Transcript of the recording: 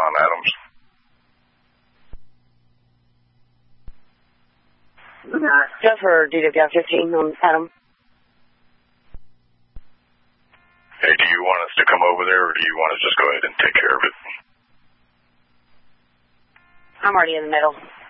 on Adams. Go for DWI 15 on Adam. Hey, do you want us to come over there, or do you want to just go ahead and take care of it? I'm already in the middle.